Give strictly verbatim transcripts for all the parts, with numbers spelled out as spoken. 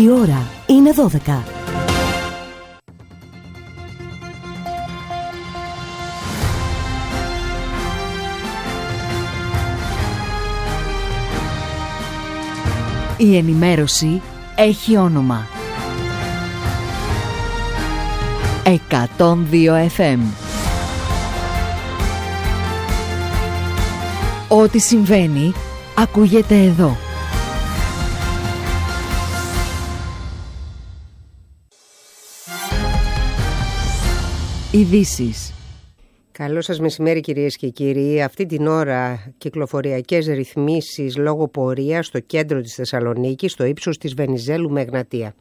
Η ώρα είναι δώδεκα. Η ενημέρωση έχει όνομα. εκατόν δύο εφ εμ. Ό,τι συμβαίνει ακούγεται εδώ. Ειδήσεις. Καλό σας μεσημέρι κυρίες και κύριοι. Αυτή την ώρα κυκλοφοριακές ρυθμίσεις λόγω πορείας στο κέντρο της Θεσσαλονίκης, στο ύψος της Βενιζέλου με Εγνατία.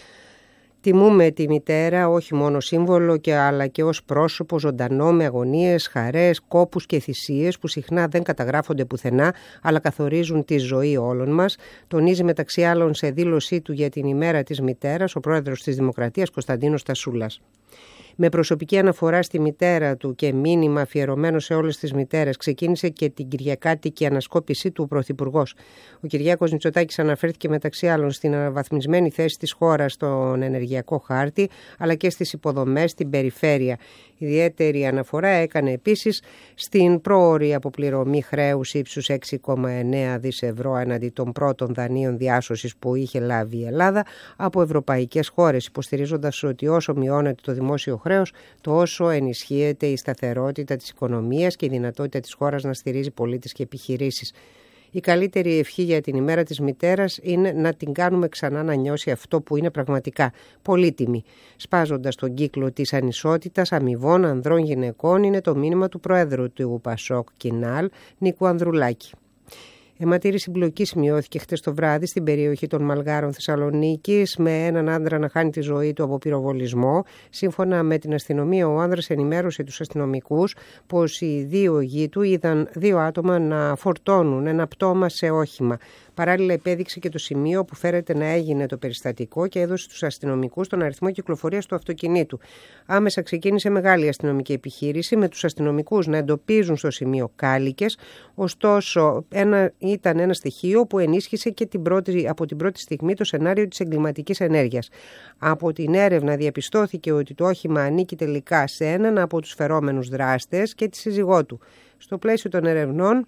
Τιμούμε τη μητέρα όχι μόνο σύμβολο και, αλλά και ως πρόσωπο ζωντανό με αγωνίες, χαρές, κόπους και θυσίες που συχνά δεν καταγράφονται πουθενά αλλά καθορίζουν τη ζωή όλων μας, τονίζει μεταξύ άλλων σε δήλωσή του για την ημέρα της μητέρας ο πρόεδρος της Δημοκρατίας Κωνσταντίνος Τασούλας. Με προσωπική αναφορά στη μητέρα του και μήνυμα αφιερωμένο σε όλες τις μητέρες, ξεκίνησε και την κυριακάτικη ανασκόπησή του ο Πρωθυπουργός. Ο Κυριάκος Μητσοτάκης αναφέρθηκε μεταξύ άλλων στην αναβαθμισμένη θέση της χώρας στον ενεργειακό χάρτη, αλλά και στις υποδομές στην περιφέρεια. Ιδιαίτερη αναφορά έκανε επίσης στην πρόωρη αποπληρωμή χρέους ύψους έξι κόμμα εννέα δισεκατομμύρια ευρώ έναντι των πρώτων δανείων διάσωσης που είχε λάβει η Ελλάδα από ευρωπαϊκές χώρες, υποστηρίζοντας ότι όσο μειώνεται το δημόσιο χρέος, τόσο ενισχύεται η σταθερότητα της οικονομίας και η δυνατότητα της χώρας να στηρίζει πολίτες και επιχειρήσεις. Η καλύτερη ευχή για την ημέρα της μητέρας είναι να την κάνουμε ξανά να νιώσει αυτό που είναι πραγματικά πολύτιμη. Σπάζοντας τον κύκλο της ανισότητας αμοιβών ανδρών γυναικών είναι το μήνυμα του Προέδρου του Πασόκ Κινάλ, Νίκου Ανδρουλάκη. Αιματήρη συμπλοκή σημειώθηκε χτες το βράδυ στην περιοχή των Μαλγάρων Θεσσαλονίκης με έναν άντρα να χάνει τη ζωή του από πυροβολισμό. Σύμφωνα με την αστυνομία, ο άνδρας ενημέρωσε τους αστυνομικούς πως οι δύο γη του είδαν δύο άτομα να φορτώνουν ένα πτώμα σε όχημα. Παράλληλα, επέδειξε και το σημείο που φέρεται να έγινε το περιστατικό και έδωσε στους αστυνομικούς τον αριθμό κυκλοφορίας του αυτοκινήτου. Άμεσα ξεκίνησε μεγάλη αστυνομική επιχείρηση με τους αστυνομικούς να εντοπίζουν στο σημείο κάλικες. Ωστόσο, ένα, ήταν ένα στοιχείο που ενίσχυσε και την πρώτη, από την πρώτη στιγμή το σενάριο της εγκληματικής ενέργειας. Από την έρευνα διαπιστώθηκε ότι το όχημα ανήκει τελικά σε έναν από τους φερόμενους δράστες και τη σύζυγό του. Στο πλαίσιο των ερευνών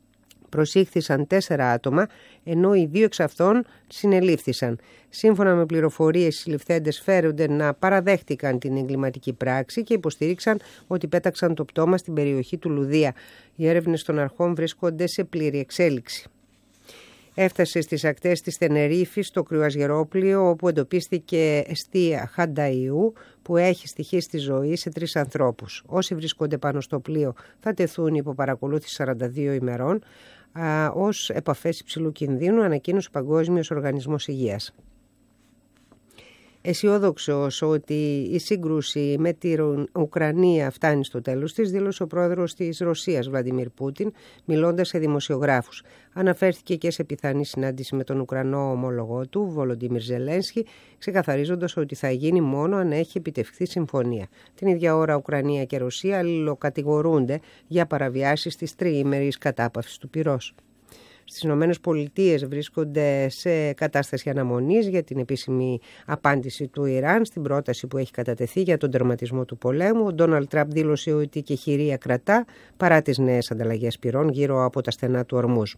προσήχθησαν τέσσερα άτομα, ενώ οι δύο εξ αυτών συνελήφθησαν. Σύμφωνα με πληροφορίες, οι συλληφθέντες φέρονται να παραδέχτηκαν την εγκληματική πράξη και υποστήριξαν ότι πέταξαν το πτώμα στην περιοχή του Λουδία. Οι έρευνες των αρχών βρίσκονται σε πλήρη εξέλιξη. Έφτασε στις ακτές της Τενερίφης το κρουαζιερόπλοιο όπου εντοπίστηκε εστία Χανταϊού που έχει στοιχήσει τη ζωή σε τρεις ανθρώπους. Όσοι βρίσκονται πάνω στο πλοίο θα τεθούν υπό παρακολούθηση σαράντα δύο ημερών α, ως επαφές υψηλού κινδύνου, ανακοίνωσε ο Παγκόσμιος Οργανισμός Υγείας. Αισιόδοξος ότι η σύγκρουση με την Ουκρανία φτάνει στο τέλος της, δήλωσε ο πρόεδρος της Ρωσίας, Βλαντιμίρ Πούτιν, μιλώντας σε δημοσιογράφους. Αναφέρθηκε και σε πιθανή συνάντηση με τον Ουκρανό ομόλογό του, Βολοντίμιρ Ζελένσκι, ξεκαθαρίζοντας ότι θα γίνει μόνο αν έχει επιτευχθεί συμφωνία. Την ίδια ώρα, Ουκρανία και Ρωσία αλληλοκατηγορούνται για παραβιάσεις της τριήμερης κατάπαυσης του πυρός. Στις Ηνωμένες Πολιτείες βρίσκονται σε κατάσταση αναμονής για την επίσημη απάντηση του Ιράν στην πρόταση που έχει κατατεθεί για τον τερματισμό του πολέμου. Ο Ντόναλντ Τραμπ δήλωσε ότι και χειρία κρατά παρά τις νέες ανταλλαγές πυρών γύρω από τα στενά του Ορμούζ.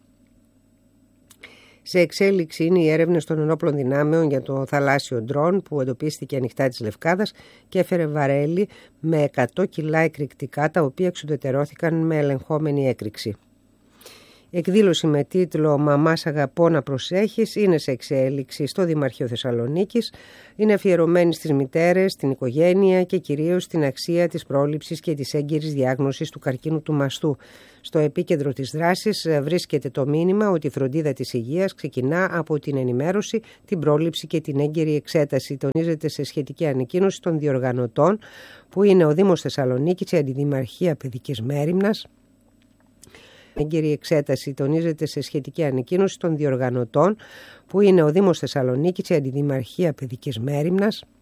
Σε εξέλιξη είναι οι έρευνες των ενόπλων δυνάμεων για το θαλάσσιο ντρόν που εντοπίστηκε ανοιχτά της Λευκάδας και έφερε βαρέλι με εκατό κιλά εκρηκτικά, τα οποία εξουδετερώθηκαν με ελεγχόμενη έκρηξη. Εκδήλωση με τίτλο «Μαμάς αγαπώ να προσέχεις» είναι σε εξέλιξη στο Δημαρχείο Θεσσαλονίκης. Είναι αφιερωμένη στις μητέρες, στην οικογένεια και κυρίως στην αξία της πρόληψης και της έγκυρης διάγνωσης του καρκίνου του μαστού. Στο επίκεντρο της δράσης βρίσκεται το μήνυμα ότι η φροντίδα της υγείας ξεκινά από την ενημέρωση, την πρόληψη και την έγκαιρη εξέταση. Τονίζεται σε σχετική ανακοίνωση των διοργανωτών που είναι ο Δήμος Θεσσαλονίκης, η Αντιδημαρχία Παιδικής Μέριμνας. Έγκαιρη εξέταση τονίζεται σε σχετική ανακοίνωση των διοργανωτών που είναι ο Δήμος Θεσσαλονίκης, η Αντιδημαρχία Παιδικής Μέριμνας,